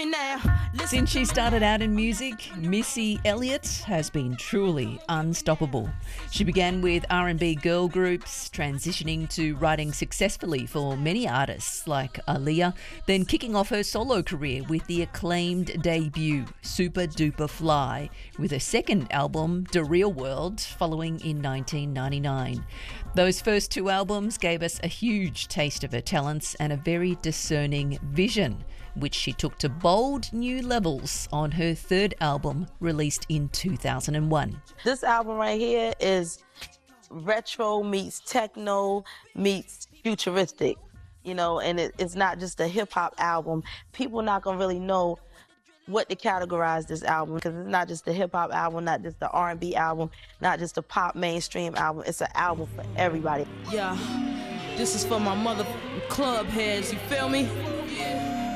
me now. Since she started out in music, Missy Elliott has been truly unstoppable. She began with R&B girl groups, transitioning to writing successfully for many artists like Aaliyah, then kicking off her solo career with the acclaimed debut, Super Duper Fly, with her second album, The Real World, following in 1999. Those first two albums gave us a huge taste of her talents and a very discerning vision, which she took to bold new levels on her third album, released in 2001. This album right here is retro meets techno meets futuristic, you know, and it's not just a hip-hop album. People not gonna really know what to categorize this album, because it's not just a hip-hop album, not just the R&B album, not just a pop mainstream album. It's an album for everybody. Yeah, this is for my mother club heads, you feel me? Yeah.